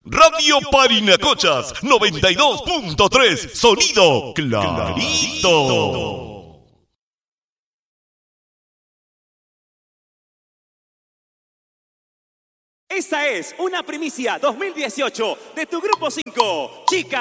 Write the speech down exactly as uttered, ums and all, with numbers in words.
Radio Parinacochas noventa y dos punto tres, sonido clarito. Esta es una primicia dos mil dieciocho de tu Grupo cinco, Chica.